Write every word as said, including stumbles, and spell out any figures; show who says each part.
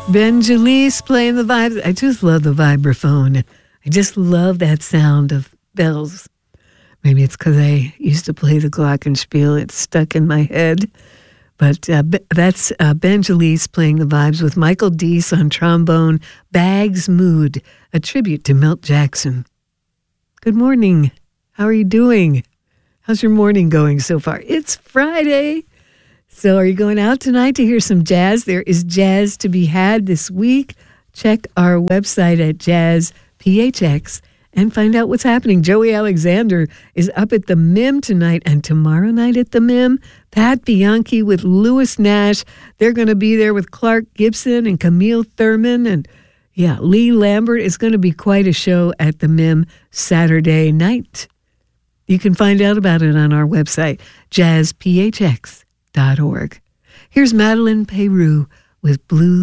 Speaker 1: Ben Jalise playing the vibes. I just love the vibraphone. I just love that sound of bells. Maybe it's because I used to play the glockenspiel. It's stuck in my head. But uh, that's uh, Ben Jalise playing the vibes with Michael Deese on trombone. Bags Mood, a tribute to Milt Jackson. Good morning. How are you doing? How's your morning going so far? It's Friday. So are you going out tonight to hear some jazz? There is jazz to be had this week. Check our website at Jazz P H X and find out what's happening. Joey Alexander is up at the M I M tonight and tomorrow night at the M I M. Pat Bianchi with Lewis Nash. They're going to be there with Clark Gibson and Camille Thurman. And yeah, Lee Lambert. Is going to be quite a show at the M I M Saturday night. You can find out about it on our website, jazz p h x dot org. Here's Madeline Peyrou with Blue